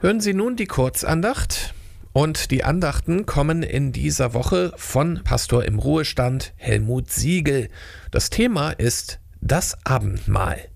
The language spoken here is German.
Hören Sie nun die Kurzandacht. Und die Andachten kommen in dieser Woche von Pastor im Ruhestand Helmut Siegel. Das Thema ist das Abendmahl.